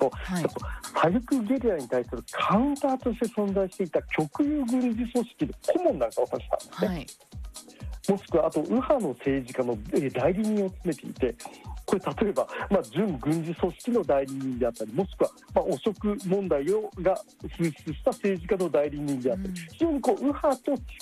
と、 はい、 左翼ゲリラに対するカウンターとして存在していた極右軍事組織の顧問なんかを指したんですね。 はい、 もしくはあと右派の政治家の代理人を務めていて、これ例えば、準軍事組織の代理人であったり、もしくは、汚職問題が噴出した政治家の代理人であったり、非常に右派と